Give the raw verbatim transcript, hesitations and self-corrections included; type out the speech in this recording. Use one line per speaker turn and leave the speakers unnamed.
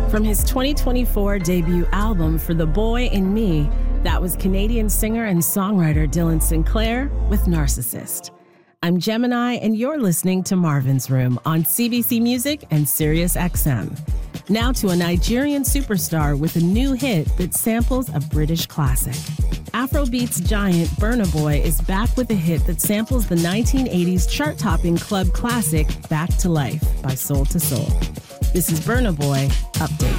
From his twenty twenty-four debut album For the Boy in Me, that was Canadian singer and songwriter Dylan Sinclair with Narcissist. I'm Gemini, and you're listening to Marvin's Room on C B C Music and Sirius X M. Now to a Nigerian superstar with a new hit that samples a British classic. Afrobeats giant Burna Boy is back with a hit that samples the nineteen eighties chart-topping club classic Back to Life by Soul to Soul. This is Burna Boy Update.